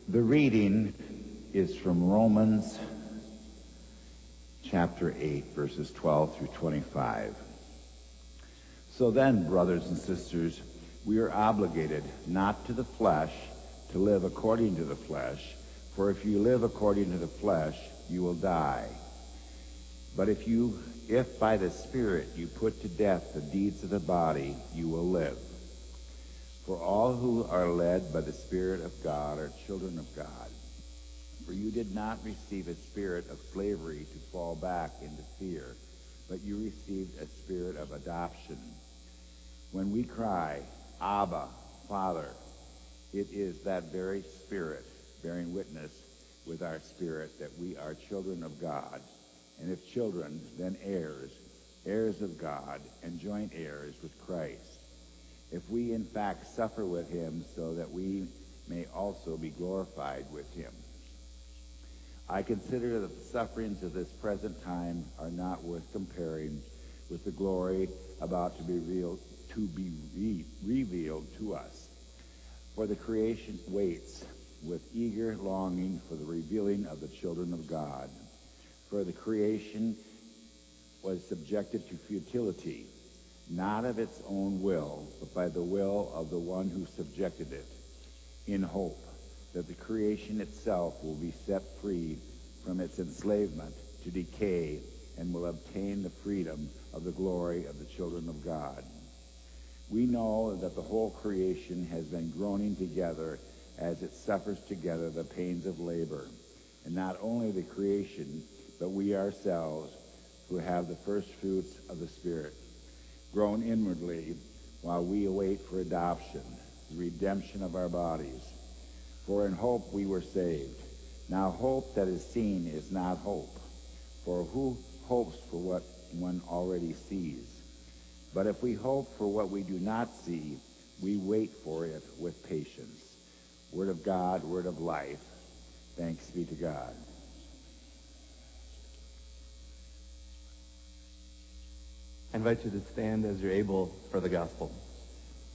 The reading is from Romans chapter 8, verses 12 through 25. So then, brothers and sisters, we are obligated not to the flesh to live according to the flesh, for if you live according to the flesh, you will die. But if by the Spirit you put to death the deeds of the body, you will live. For all who are led by the Spirit of God are children of God. For you did not receive a spirit of slavery to fall back into fear, but you received a spirit of adoption. When we cry, Abba, Father, it is that very Spirit bearing witness with our spirit that we are children of God. And if children, then heirs, heirs of God, and joint heirs with Christ. If we in fact suffer with him, so that we may also be glorified with him. I consider that the sufferings of this present time are not worth comparing with the glory about to be revealed to us. For the creation waits with eager longing for the revealing of the children of God. For the creation was subjected to futility, not of its own will, but by the will of the one who subjected it, in hope that the creation itself will be set free from its enslavement to decay and will obtain the freedom of the glory of the children of God. We know that the whole creation has been groaning together as it suffers together the pains of labor, and not only the creation, but we ourselves, who have the first fruits of the Spirit, groan inwardly while we await for adoption, the redemption of our bodies. For in hope we were saved. Now hope that is seen is not hope, for who hopes for what one already sees? But if we hope for what we do not see, we wait for it with patience. Word of God, word of life. Thanks be to God. I invite you to stand as you're able for the gospel.